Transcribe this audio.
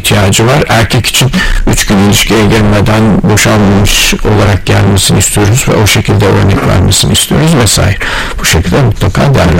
ihtiyacı var. Erkek için 3 gün ilişkiye girmeden boşanmamış olarak gelmesini istiyoruz ve o şekilde örnek vermesini istiyoruz vesaire. Bu şekilde mutlaka değerlendirelim.